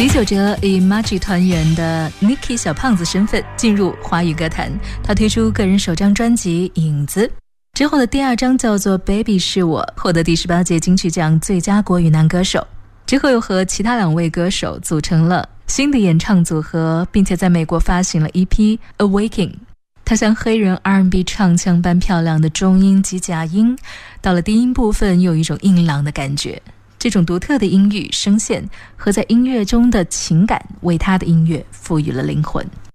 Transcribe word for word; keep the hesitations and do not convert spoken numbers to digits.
李玖哲以 Maggi 团员的 Nicky 小胖子身份进入华语歌坛，他推出个人首张专辑《影子》之后的第二张叫做 Baby 是我，获得第十八届金曲奖最佳国语男歌手。之后又和其他两位歌手组成了新的演唱组合，并且在美国发行了 E P Awakening。 他像黑人 R and B 唱腔般漂亮的中音及假音，到了低音部分又有一种硬朗的感觉，这种独特的音域声线和在音乐中的情感为他的音乐赋予了灵魂。